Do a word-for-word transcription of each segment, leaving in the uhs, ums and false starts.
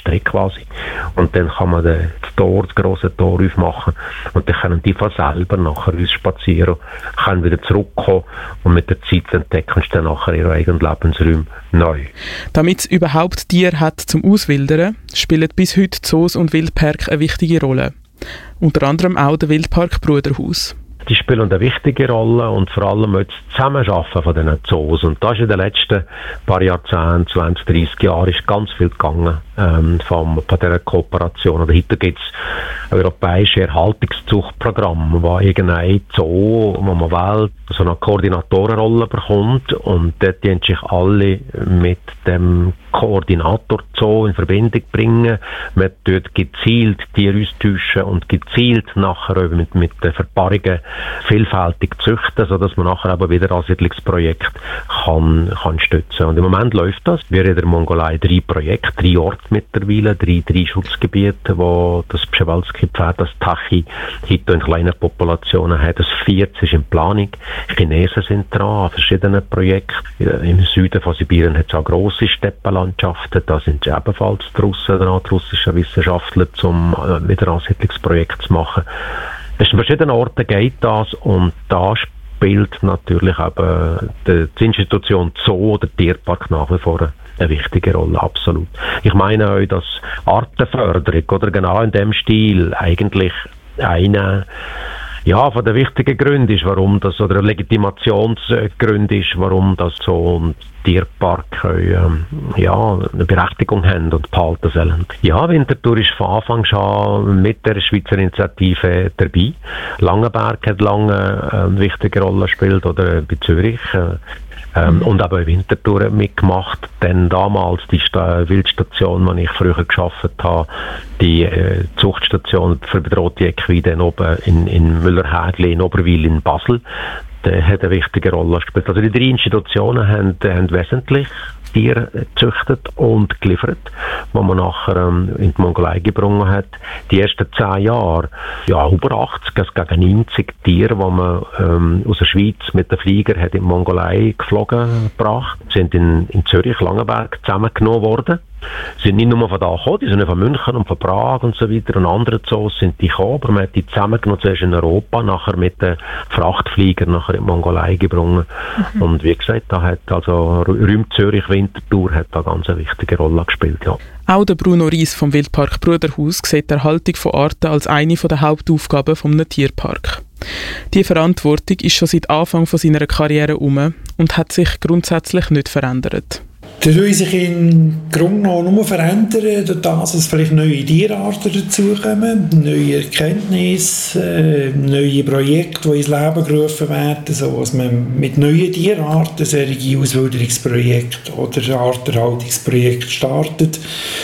Strecke quasi. Und dann kann man den, das Tor, das grosse Tor aufmachen und dann können die von selber nachher uns spazieren, können wieder zurückkommen und mit der Zeit entdecken sie dann nachher ihre eigenen Lebensräume neu. Damit es überhaupt Tiere hat zum Auswildern, spielen bis heute Zoos und Wildpark eine wichtige Rolle. Unter anderem auch der Wildpark Bruderhaus. Die spielen eine wichtige Rolle und vor allem das Zusammenarbeiten von diesen Zoos. Und da ist in den letzten paar Jahrzehnten, zwanzig, dreissig Jahren, ist ganz viel gegangen ähm, von, von dieser Kooperation. Oder heute gibt es europäische Erhaltungszuchtprogramme, wo irgendein Zoo, wo man wählt, so eine Koordinatorenrolle bekommt und dort die sich alle mit dem Koordinator Zoo in Verbindung bringen. Man tut gezielt Tiere austauschen und gezielt nachher mit, mit den Verpaarungen vielfältig züchten, sodass man nachher aber wieder Ansiedlungsprojekt kann, kann stützen. Und im Moment läuft das. Wir haben in der Mongolei drei Projekte, drei Orte mittlerweile, drei, drei Schutzgebiete, wo das Przewalski-Pferd, das Tachi, heute in kleinen Populationen hat. Das vierte ist in Planung. Chinesen sind dran an verschiedenen Projekten. Im Süden von Sibirien hat es auch grosse Steppenlandschaften. Da sind sie ebenfalls die Russen dran, die russischen Wissenschaftler, um äh, wieder Ansiedlungsprojekte zu machen. Es an verschiedenen Orten geht das und da spielt natürlich eben die, die Institution Zoo oder Tierpark nach wie vor eine wichtige Rolle, absolut. Ich meine auch, dass Artenförderung oder genau in dem Stil eigentlich eine ja, von den wichtigen Gründen ist, warum das, oder Legitimationsgründe ist, warum das so ein Tierpark ähm, ja, eine Berechtigung haben und behalten sollen. Ja, Winterthur ist von Anfang an mit der Schweizer Initiative dabei. Langenberg hat lange äh, eine wichtige Rolle gespielt, oder bei Zürich. Äh, Ähm, und auch bei Winterthur mitgemacht, denn damals die Sta- Wildstation, die ich früher geschafft habe, die äh, Zuchtstation für bedrohte Equiden oben in, in Müllerhägli, in Oberwil, in Basel, der hat eine wichtige Rolle gespielt. Also die drei Institutionen haben, haben wesentlich Tiere gezüchtet und geliefert, die man nachher ähm, in die Mongolei gebracht hat. Die ersten zehn Jahre, ja, über achtzig, also gegen neunzig Tiere, die man ähm, aus der Schweiz mit den Flieger hat in die Mongolei geflogen gebracht, sind in, in Zürich, Langenberg zusammengenommen worden. Sie sind nicht nur von da gekommen, die sind von München und von Prag und so weiter und andere Zoos sind die gekommen, aber man hat die zusammengenommen, zuerst in Europa, nachher mit den Frachtfliegern nachher in die Mongolei gebracht. Mhm. Und wie gesagt, da hat also Rüm Zürich Winterthur hat da ganz eine wichtige Rolle gespielt, ja. Auch der Bruno Ries vom Wildpark Bruderhaus sieht die Erhaltung von Arten als eine der Hauptaufgaben eines Tierparks. Die Verantwortung ist schon seit Anfang von seiner Karriere um und hat sich grundsätzlich nicht verändert. Das will sich im Grunde genommen nur verändern, durch das, dass vielleicht neue Tierarten dazukommen, neue Erkenntnisse, äh, neue Projekte, die ins Leben gerufen werden, so dass man mit neuen Tierarten solche Auswilderungsprojekte oder Arterhaltungsprojekte startet.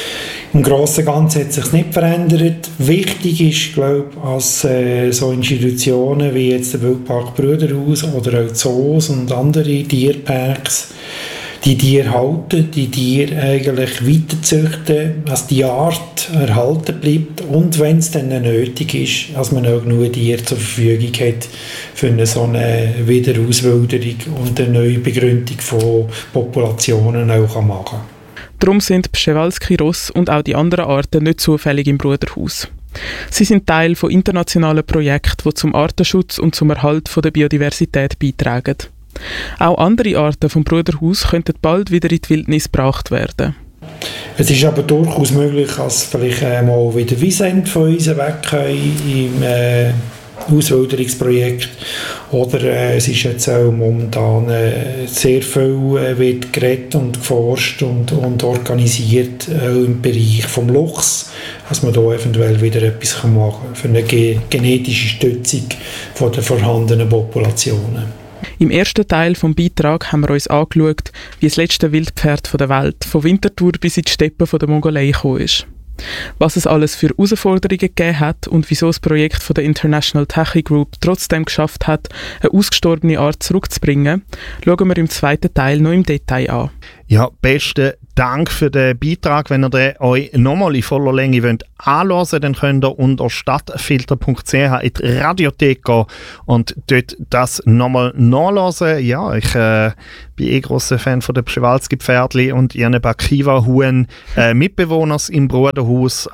Im Grossen und Ganzen hat sich nicht verändert. Wichtig ist, glaube ich, als äh, so Institutionen wie jetzt der Wildpark Bruderhaus oder auch Zoos und andere Tierparks, die Tiere halten, die Tiere eigentlich weiterzüchten, dass die Art erhalten bleibt und wenn es dann nötig ist, dass man auch genug Tiere zur Verfügung hat für eine so eine Wiederauswilderung und eine neue Begründung von Populationen auch machen kann. Darum sind Przewalski-Ross und auch die anderen Arten nicht zufällig im Bruderhaus. Sie sind Teil von internationalen Projekten, die zum Artenschutz und zum Erhalt von der Biodiversität beitragen. Auch andere Arten vom Bruderhaus könnten bald wieder in die Wildnis gebracht werden. Es ist aber durchaus möglich, dass vielleicht mal wieder Wiesent von uns weg können im äh, Auswilderungsprojekt. Oder äh, es ist jetzt auch momentan äh, sehr viel äh, wird geredet und geforscht und, und organisiert, auch im Bereich vom Luchs, dass man da eventuell wieder etwas machen kann für eine ge- genetische Stützung von den vorhandenen Populationen. Im ersten Teil des Beitrags haben wir uns angeschaut, wie das letzte Wildpferd der Welt von Winterthur bis in die Steppen der Mongolei gekommen ist. Was es alles für Herausforderungen gegeben hat und wieso das Projekt von der International Tachi Group trotzdem geschafft hat, eine ausgestorbene Art zurückzubringen, schauen wir im zweiten Teil noch im Detail an. Ja, besten Dank für den Beitrag. Wenn ihr den euch nochmal in voller Länge wollt anhören wollt, dann könnt ihr unter stadtfilter punkt c h in die Radiothek gehen und dort das nochmal nachlesen. Ja, ich äh, bin eh grosser Fan von den Przewalski-Pferdli und ihren Bakiva-Huhn äh, Mitbewohners im Bruderhaus.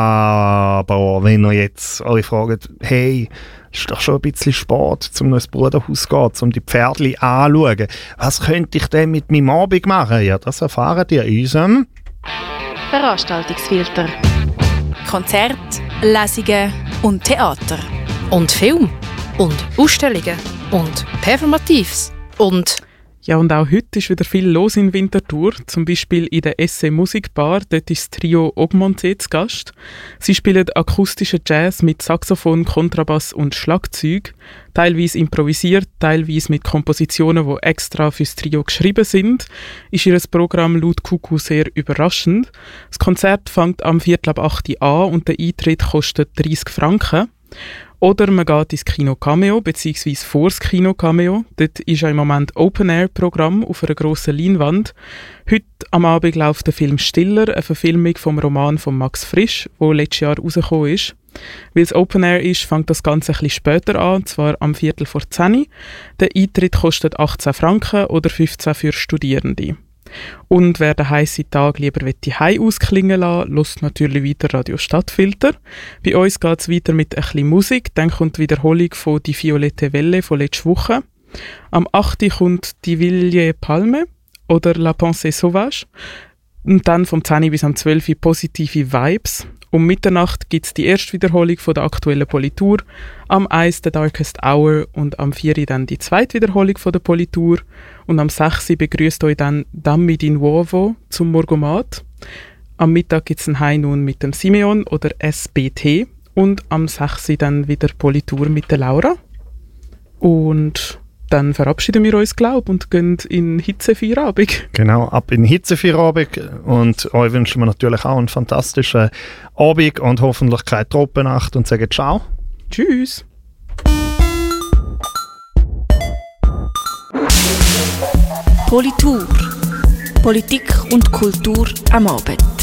Aber wenn ihr jetzt euch fragt, hey, ist doch schon ein bisschen spät, um ins Bruderhaus zu gehen, um die Pferdli anzuschauen. Was könnte ich denn mit meinem Abend machen? Ja, das erfahren ihr in unserem Veranstaltungsfilter. Konzert, Lesungen und Theater. Und Film. Und Ausstellungen. Und Performatives. Und... Ja, und auch heute ist wieder viel los in Winterthur, zum Beispiel in der Esse Musikbar. Dort ist das Trio Augmenté zu Gast. Sie spielen akustischen Jazz mit Saxophon, Kontrabass und Schlagzeug, teilweise improvisiert, teilweise mit Kompositionen, die extra fürs Trio geschrieben sind. Ist ihr Programm laut Kuku sehr überraschend. Das Konzert fängt am Viertel ab acht Uhr an und der Eintritt kostet dreissig Franken. Oder man geht ins Kino Cameo, beziehungsweise vor das Kino Cameo. Dort ist ja im Moment Open-Air-Programm auf einer grossen Leinwand. Heute am Abend läuft der Film «Stiller», eine Verfilmung vom Roman von Max Frisch, der letztes Jahr rausgekommen ist. Weil es Open-Air ist, fängt das Ganze ein bisschen später an, und zwar am Viertel vor zehn. Der Eintritt kostet achtzehn Franken oder fünfzehn für Studierende. Und wer den heissen Tag lieber heim ausklingen lassen, hört natürlich weiter Radio Stadtfilter. Bei uns geht es weiter mit ein bisschen Musik. Dann kommt die Wiederholung von «Die violette Welle» von letzter Woche. Am achten kommt «Die Ville Palme» oder «La Pensée Sauvage». Und dann vom zehn bis am zwölf «Positive Vibes». Um Mitternacht gibt es die erste Wiederholung von der aktuellen Politur, am eins «The Darkest Hour» und am vier dann die zweite Wiederholung von der Politur und am sechs begrüßt euch dann «Dammi di Nuovo» zum Morgomat. Am Mittag gibt es ein High Noon mit dem Simeon oder S B T und am sechs dann wieder Politur mit der Laura. Und dann verabschieden wir uns, glaube ich, und gehen in Hitzefeierabend. Genau, ab in Hitzefeierabend. Und euch wünschen wir natürlich auch einen fantastischen Abend und hoffentlich keine Tropennacht und sagen ciao. Tschüss. Politur. Politik und Kultur am Abend.